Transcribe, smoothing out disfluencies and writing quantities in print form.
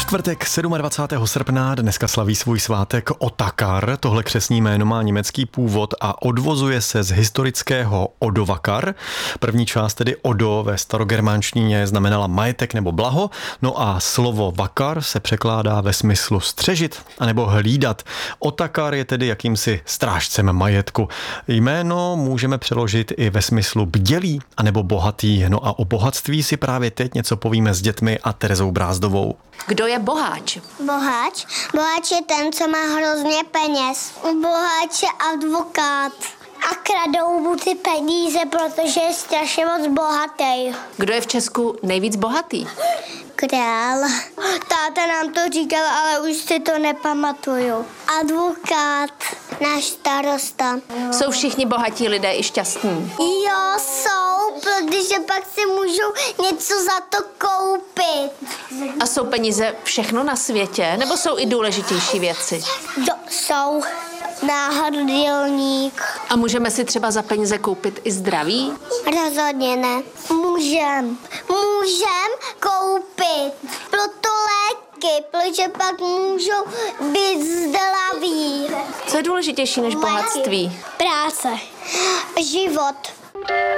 Čtvrtek 27. srpna dneska slaví svůj svátek Otakar. Tohle křestní jméno má německý původ a odvozuje se z historického Odovakar. První část, tedy Odo, ve starogermánštině znamenala majetek nebo blaho, no a slovo vakar se překládá ve smyslu střežit anebo hlídat. Otakar je tedy jakýmsi strážcem majetku. Jméno můžeme přeložit i ve smyslu bdělý anebo bohatý. No a o bohatství si právě teď něco povíme s dětmi a Terezou Brázdovou. Kdo je boháč? Boháč je ten, co má hrozně peněz. Boháč je advokát. A kradou mu ty peníze, protože je strašně moc bohatý. Kdo je v Česku nejvíc bohatý? Král. Táta nám to říkal, ale už si to nepamatuju. Advokát, náš starosta. Jsou všichni bohatí lidé i šťastní? Jo, jsou, protože pak si můžou něco za to koupit. A jsou peníze všechno na světě? Nebo jsou i důležitější věci? Jsou náhrdelník. A můžeme si třeba za peníze koupit i zdraví? Rozhodně ne. Můžem koupit. Proto léky, protože pak můžou být zdraví. Co je důležitější než bohatství? Práce. Život.